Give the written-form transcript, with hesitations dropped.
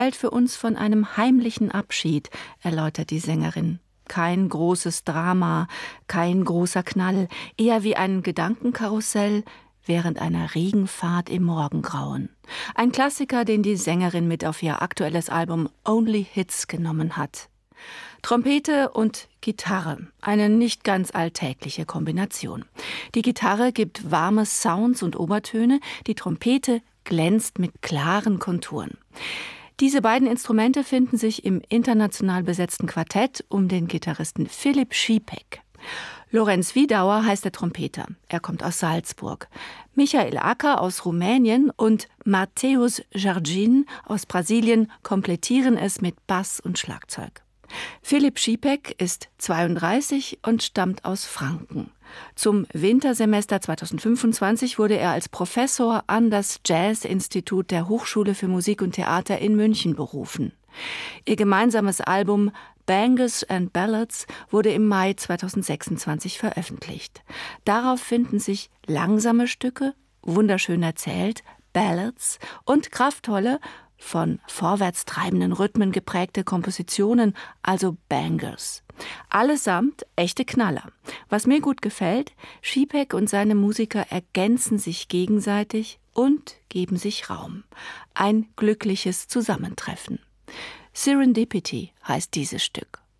für uns von einem heimlichen Abschied, erläutert die Sängerin. Kein großes Drama, kein großer Knall, eher wie ein Gedankenkarussell während einer Regenfahrt im Morgengrauen. Ein Klassiker, den die Sängerin mit auf ihr aktuelles Album Only Hits genommen hat. Trompete und Gitarre, eine nicht ganz alltägliche Kombination. Die Gitarre gibt warme Sounds und Obertöne, die Trompete glänzt mit klaren Konturen. Diese beiden Instrumente finden sich im international besetzten Quartett um den Gitarristen Philipp Šípek. Lorenz Wiedauer heißt der Trompeter. Er kommt aus Salzburg. Michael Acker aus Rumänien und Mateus Jardim aus Brasilien komplettieren es mit Bass und Schlagzeug. Philipp Šípek ist 32 und stammt aus Franken. Zum Wintersemester 2025 wurde er als Professor an das Jazz-Institut der Hochschule für Musik und Theater in München berufen. Ihr gemeinsames Album Bangers and Ballads wurde im Mai 2026 veröffentlicht. Darauf finden sich langsame Stücke, wunderschön erzählt, Ballads und kraftvolle, von vorwärtstreibenden Rhythmen geprägte Kompositionen, also Bangers. Allesamt echte Knaller. Was mir gut gefällt, Šípek und seine Musiker ergänzen sich gegenseitig und geben sich Raum. Ein glückliches Zusammentreffen. Serendipity heißt dieses Stück.